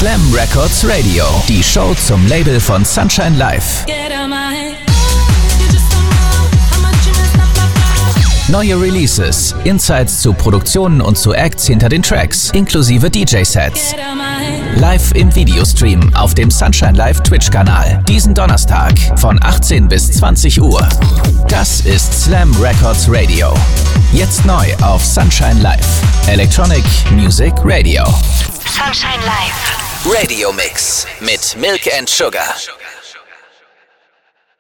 Slam Records Radio, die Show zum Label von Sunshine Live. Neue Releases, Insights zu Produktionen und zu Acts hinter den Tracks, inklusive DJ-Sets. Live im Videostream auf dem Sunshine Live Twitch-Kanal. Diesen Donnerstag von 18 bis 20 Uhr. Das ist Slam Records Radio. Jetzt neu auf Sunshine Live. Electronic Music Radio. Sunshine Live. Radio Mix mit Milk and Sugar.